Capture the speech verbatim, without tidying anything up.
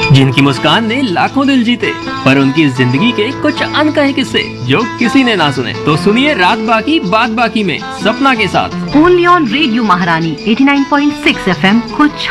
जिनकी मुस्कान ने लाखों दिल जीते, पर उनकी जिंदगी के कुछ अनकहे किस्से जो किसी ने ना सुने। तो सुनिए रात बाकी बात बाकी में सपना के साथ, ओनली ऑन रेडियो महारानी eighty nine point six F M, कुछ